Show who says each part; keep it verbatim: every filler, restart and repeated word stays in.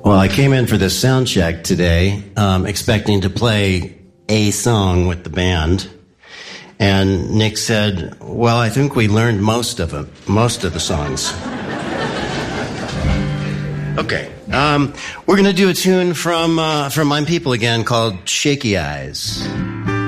Speaker 1: Well, I came in for this sound check today, um, expecting to play a song with the band. And Nick said, well, I think we learned most of them, most of the songs. Okay, um, we're going to do a tune from, uh, from My People again called Shaky Eyes.